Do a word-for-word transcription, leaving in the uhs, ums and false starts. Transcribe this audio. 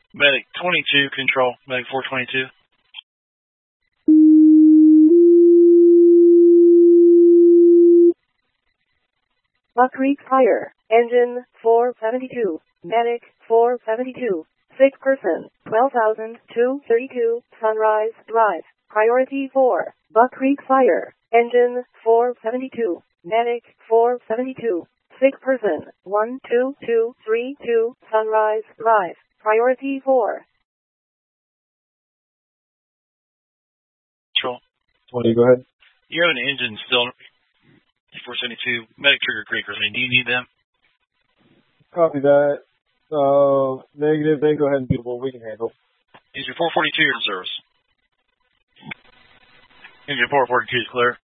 Medic twenty-two, control. Medic four twenty-two. Buck Creek Fire. Engine four seventy-two. Medic four seventy-two. Sick person twelve thousand two hundred thirty-two. Sunrise Drive. Priority four. Buck Creek Fire. Engine four seventy-two. Medic four seventy-two. Sick person one two two three two. Sunrise Drive. Priority four. Control. twenty, go ahead. You have an engine still. four seventy-two. Medic Trigger Creek. Do you need them? Copy that. Uh, negative. Then go ahead and do what we can handle. Engine four forty-two in service. Engine four forty-two is clear.